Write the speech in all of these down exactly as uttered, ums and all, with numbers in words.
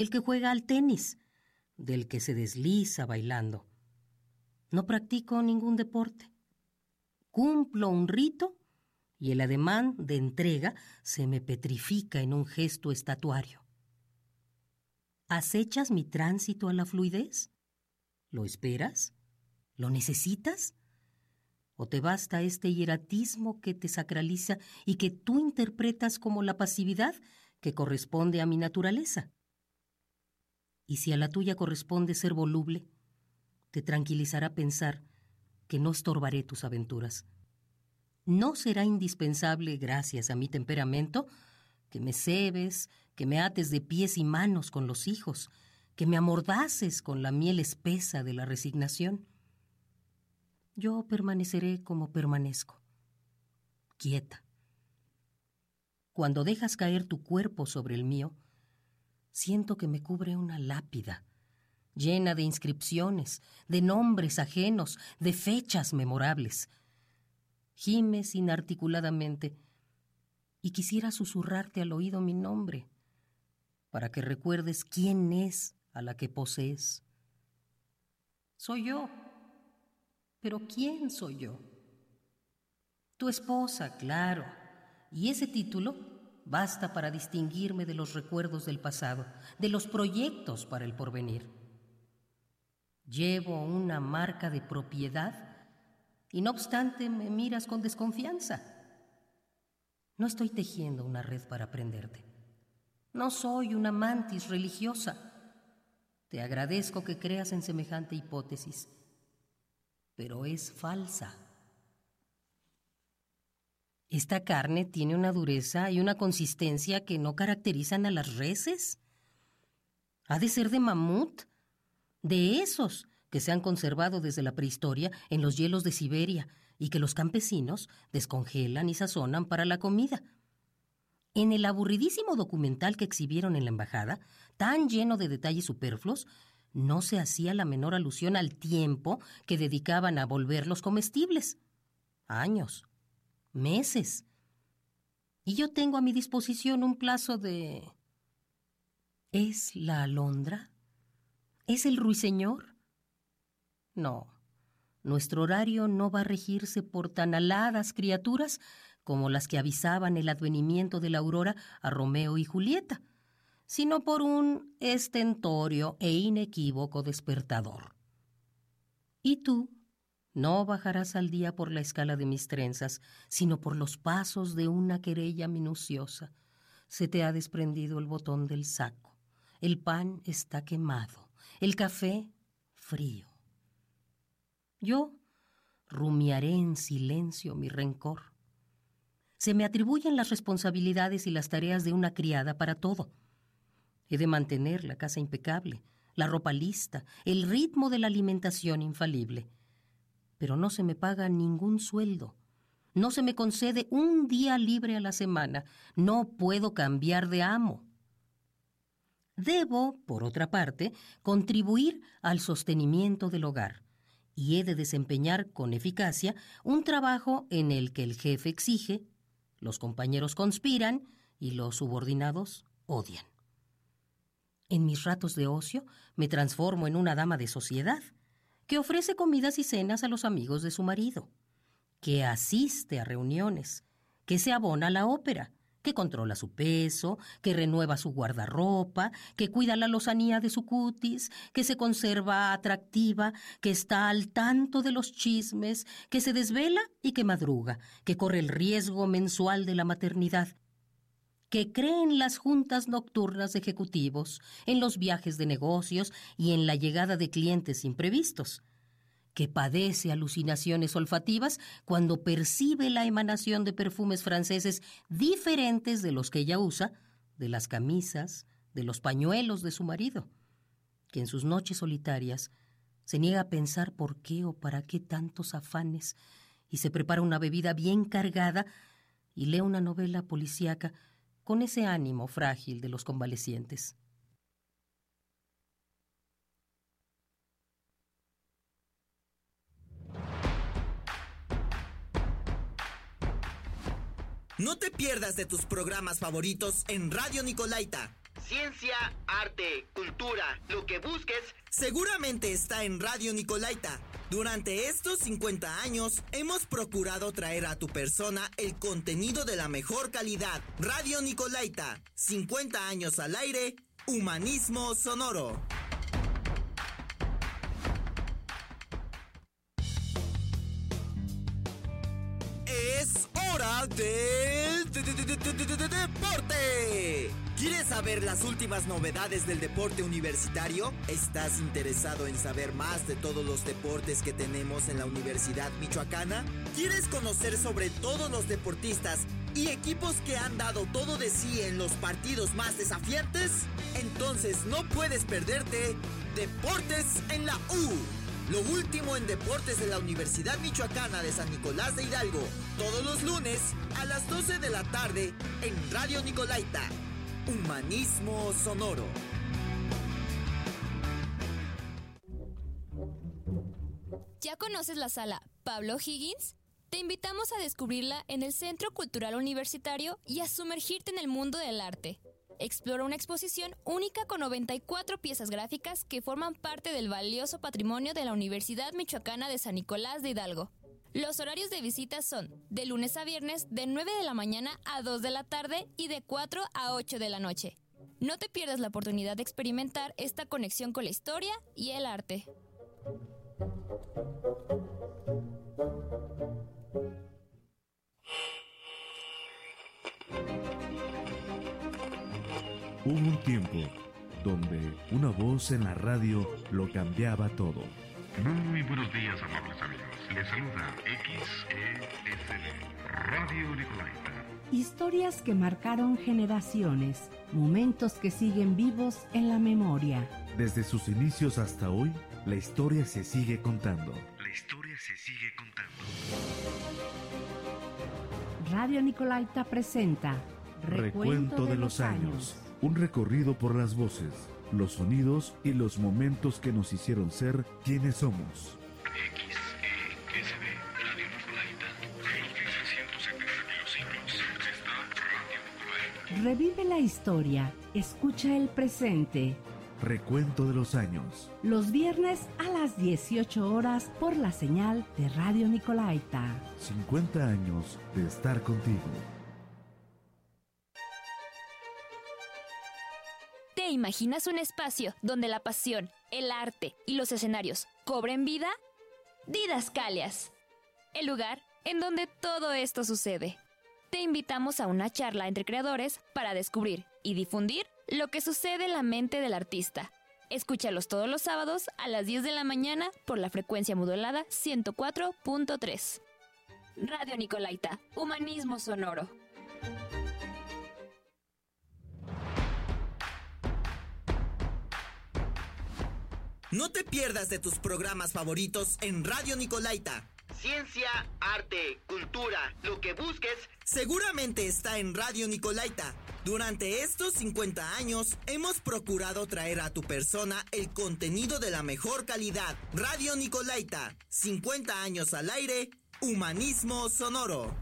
el que juega al tenis, del que se desliza bailando. No practico ningún deporte. Cumplo un rito y el ademán de entrega se me petrifica en un gesto estatuario. ¿Acechas mi tránsito a la fluidez? ¿Lo esperas? ¿Lo necesitas? ¿O te basta este hieratismo que te sacraliza y que tú interpretas como la pasividad que corresponde a mi naturaleza? Y si a la tuya corresponde ser voluble, te tranquilizará pensar que no estorbaré tus aventuras. No será indispensable, gracias a mi temperamento, que me cebes, que me ates de pies y manos con los hijos, que me amordaces con la miel espesa de la resignación. Yo permaneceré como permanezco, quieta. Cuando dejas caer tu cuerpo sobre el mío, siento que me cubre una lápida, llena de inscripciones, de nombres ajenos, de fechas memorables. Gimes inarticuladamente y quisiera susurrarte al oído mi nombre, para que recuerdes quién es a la que posees. Soy yo. ¿Pero quién soy yo? Tu esposa, claro, y ese título basta para distinguirme de los recuerdos del pasado, de los proyectos para el porvenir. Llevo una marca de propiedad y no obstante me miras con desconfianza. No estoy tejiendo una red para prenderte. No soy una mantis religiosa. Te agradezco que creas en semejante hipótesis, pero es falsa. Esta carne tiene una dureza y una consistencia que no caracterizan a las reses. ¿Ha de ser de mamut? De esos que se han conservado desde la prehistoria en los hielos de Siberia y que los campesinos descongelan y sazonan para la comida. En el aburridísimo documental que exhibieron en la embajada, tan lleno de detalles superfluos, no se hacía la menor alusión al tiempo que dedicaban a volverlos comestibles. Años, meses. Y yo tengo a mi disposición un plazo de... ¿Es la alondra? ¿Es el ruiseñor? No, nuestro horario no va a regirse por tan aladas criaturas como las que avisaban el advenimiento de la aurora a Romeo y Julieta, sino por un estentorio e inequívoco despertador. Y tú no bajarás al día por la escala de mis trenzas, sino por los pasos de una querella minuciosa. Se te ha desprendido el botón del saco, el pan está quemado, el café frío. Yo rumiaré en silencio mi rencor. Se me atribuyen las responsabilidades y las tareas de una criada para todo. He de mantener la casa impecable, la ropa lista, el ritmo de la alimentación infalible. Pero no se me paga ningún sueldo. No se me concede un día libre a la semana. No puedo cambiar de amo. Debo, por otra parte, contribuir al sostenimiento del hogar. Y he de desempeñar con eficacia un trabajo en el que el jefe exige, los compañeros conspiran y los subordinados odian. En mis ratos de ocio me transformo en una dama de sociedad que ofrece comidas y cenas a los amigos de su marido, que asiste a reuniones, que se abona a la ópera, que controla su peso, que renueva su guardarropa, que cuida la lozanía de su cutis, que se conserva atractiva, que está al tanto de los chismes, que se desvela y que madruga, que corre el riesgo mensual de la maternidad, que cree en las juntas nocturnas de ejecutivos, en los viajes de negocios y en la llegada de clientes imprevistos, que padece alucinaciones olfativas cuando percibe la emanación de perfumes franceses diferentes de los que ella usa, de las camisas, de los pañuelos de su marido, que en sus noches solitarias se niega a pensar por qué o para qué tantos afanes y se prepara una bebida bien cargada y lee una novela policíaca con ese ánimo frágil de los convalecientes. No te pierdas de tus programas favoritos en Radio Nicolaita. Ciencia, arte, cultura, lo que busques, seguramente está en Radio Nicolaita. Durante estos cincuenta años hemos procurado traer a tu persona el contenido de la mejor calidad. Radio Nicolaita, cincuenta años al aire, humanismo sonoro. Es hora del de, de, de, de, de, de, de, deporte. ¿Quieres saber las últimas novedades del deporte universitario? ¿Estás interesado en saber más de todos los deportes que tenemos en la Universidad Michoacana? ¿Quieres conocer sobre todos los deportistas y equipos que han dado todo de sí en los partidos más desafiantes? Entonces no puedes perderte Deportes en la U. Lo último en deportes de la Universidad Michoacana de San Nicolás de Hidalgo, todos los lunes a las doce de la tarde en Radio Nicolaita. Humanismo sonoro. ¿Ya conoces la sala Pablo Higgins? Te invitamos a descubrirla en el Centro Cultural Universitario y a sumergirte en el mundo del arte. Explora una exposición única con noventa y cuatro piezas gráficas que forman parte del valioso patrimonio de la Universidad Michoacana de San Nicolás de Hidalgo. Los horarios de visita son de lunes a viernes de nueve de la mañana a dos de la tarde y de cuatro a ocho de la noche. No te pierdas la oportunidad de experimentar esta conexión con la historia y el arte. Hubo un tiempo donde una voz en la radio lo cambiaba todo. Muy buenos días, amables amigos. Les saluda X E S D, Radio Nicolaita. Historias que marcaron generaciones, momentos que siguen vivos en la memoria. Desde sus inicios hasta hoy, la historia se sigue contando. La historia se sigue contando. Radio Nicolaita presenta Recuento, Recuento de, de los años. años. Un recorrido por las voces, los sonidos y los momentos que nos hicieron ser quienes somos. X E S D, Radio Nicolaita. En mil seiscientos setenta kilociclos. Está Radio Nicolaita. Revive la historia, escucha el presente. Recuento de los años. Los viernes a las dieciocho horas por la señal de Radio Nicolaita. cincuenta años de estar contigo. ¿Te imaginas un espacio donde la pasión, el arte y los escenarios cobren vida? Didascalias, el lugar en donde todo esto sucede. Te invitamos a una charla entre creadores para descubrir y difundir lo que sucede en la mente del artista. Escúchalos todos los sábados a las diez de la mañana por la frecuencia modulada ciento cuatro punto tres. Radio Nicolaita, humanismo sonoro. No te pierdas de tus programas favoritos en Radio Nicolaita. Ciencia, arte, cultura, lo que busques, seguramente está en Radio Nicolaita. Durante estos cincuenta años hemos procurado traer a tu persona el contenido de la mejor calidad. Radio Nicolaita, cincuenta años al aire, humanismo sonoro.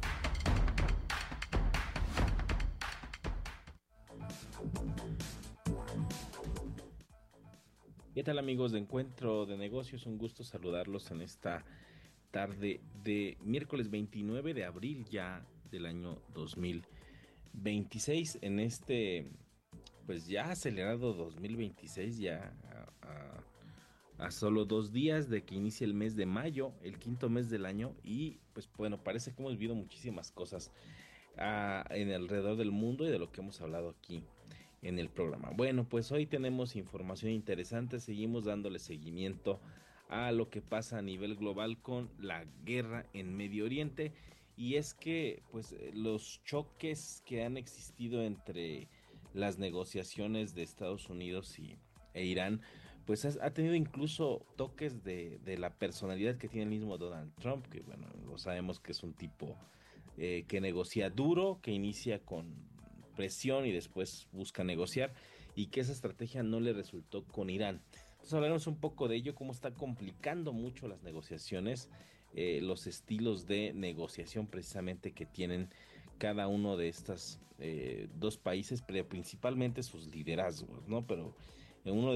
¿Qué tal, amigos de Encuentro de Negocios? Un gusto saludarlos en esta tarde de miércoles veintinueve de abril ya del año dos mil veintiséis, en este pues ya acelerado dos mil veintiséis, ya a, a, a solo dos días de que inicie el mes de mayo, el quinto mes del año, y pues bueno, parece que hemos vivido muchísimas cosas uh, en alrededor del mundo y de lo que hemos hablado aquí en el programa. Bueno, pues hoy tenemos información interesante, seguimos dándole seguimiento a lo que pasa a nivel global con la guerra en Medio Oriente, y es que pues los choques que han existido entre las negociaciones de Estados Unidos y, e Irán, pues ha, ha tenido incluso toques de, de la personalidad que tiene el mismo Donald Trump, que bueno, lo sabemos que es un tipo eh, que negocia duro, que inicia con presión y después busca negociar, y que esa estrategia no le resultó con Irán. Entonces hablaremos un poco de ello, cómo está complicando mucho las negociaciones, eh, los estilos de negociación precisamente que tienen cada uno de estos eh, dos países, pero principalmente sus liderazgos, ¿no? Pero en uno de